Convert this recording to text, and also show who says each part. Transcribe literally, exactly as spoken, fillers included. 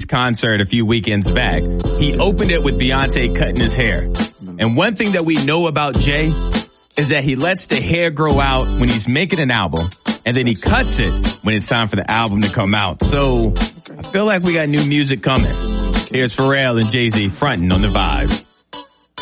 Speaker 1: concert a few weekends back, he opened it with Beyonce cutting his hair. And one thing that we know about Jay is that he lets the hair grow out when he's making an album, and then he cuts it when it's time for the album to come out. So I feel like we got new music coming. Here's Pharrell and Jay-Z fronting on The Vibe.